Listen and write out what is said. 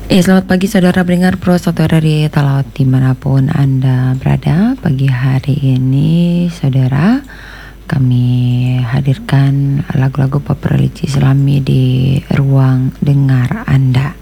Selamat pagi saudara pendengar Pro, saudara di Talaut dimanapun Anda berada. Pagi hari ini saudara, kami hadirkan lagu-lagu pop religi Islami di ruang dengar Anda.